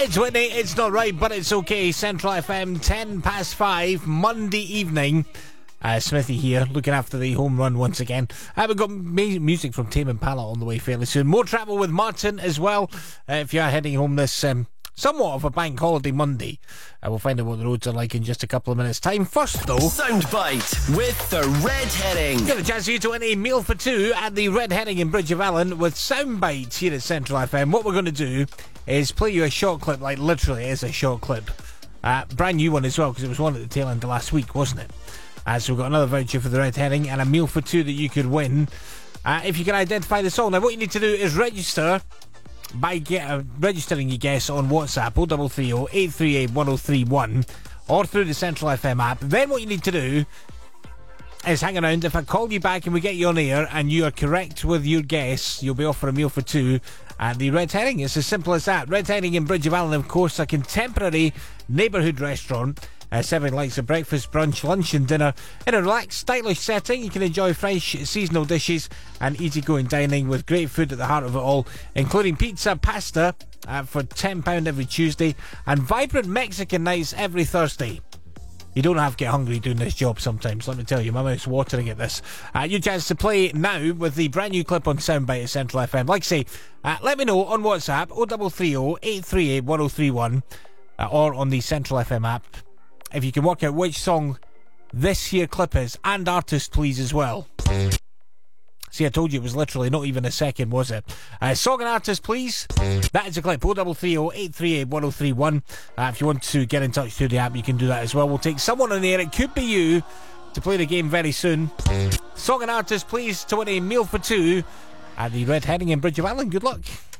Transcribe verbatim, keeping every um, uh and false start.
It's Whitney, it's not right, but it's okay. Central F M, ten past five, Monday evening. Uh, Smithy here, looking after the home run once again. Uh, we've got ma- music from Tame Impala on the way fairly soon. More travel with Martin as well. Uh, if you are heading home this um, somewhat of a bank holiday Monday, uh, we'll find out what the roads are like in just a couple of minutes' time. First, though, Soundbite with the Red Herring. Get a chance for you to win a meal for two at the Red Herring in Bridge of Allen with Soundbite here at Central F M. What we're going to do is play you a short clip, like literally it is a short clip. Uh, brand new one as well, because it was one at the tail end of last week, wasn't it? Uh, so we've got another voucher for the Red Herring and a meal for two that you could win uh, if you can identify the song. Now what you need to do is register by get, uh, registering your guess on WhatsApp oh three three oh, eight three eight, one oh three one or through the Central F M app. Then what you need to do is hang around. If I call you back and we get you on air and you are correct with your guess, you'll be off for a meal for two at the Red Herring. It's as simple as that. Red Herring in Bridge of Allen, of course, a contemporary neighbourhood restaurant uh, serving likes of breakfast, brunch, lunch and dinner in a relaxed, stylish setting. You can enjoy fresh seasonal dishes and easygoing dining with great food at the heart of it all, including pizza, pasta uh, for ten pounds every Tuesday and vibrant Mexican nights every Thursday. You don't have to get hungry doing this job sometimes, let me tell you. My mouth's watering at this. Uh, your chance to play now with the brand new clip on Soundbite at Central F M. Like I say, uh, let me know on WhatsApp oh three three oh, eight three eight, one oh three one uh, or on the Central F M app if you can work out which song this here clip is, and artist please as well. See, I told you it was literally not even a second, was it? Uh, song and artist, please. That is a clip. oh three three oh, eight three eight, one oh three one. Uh, if you want to get in touch through the app, you can do that as well. We'll take someone on the air. It could be you to play the game very soon. Song and artist, please, to win a meal for two at the Red Herring in Bridge of Allen. Good luck.